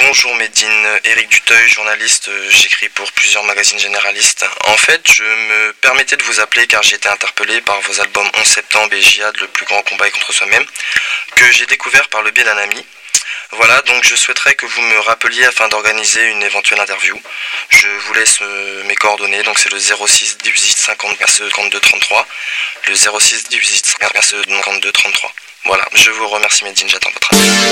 Bonjour Medine, Éric Duteuil, journaliste, j'écris pour plusieurs magazines généralistes. En fait, je me permettais de vous appeler car j'ai été interpellé par vos albums 11 septembre et Jihad, le plus grand combat est contre soi-même, que j'ai découvert par le biais d'un ami. Voilà, donc je souhaiterais que vous me rappeliez afin d'organiser une éventuelle interview. Je vous laisse mes coordonnées, donc c'est le 06 18 50 52 33, le 06 18 50 52 33. Voilà, je vous remercie Medine, j'attends votre appel.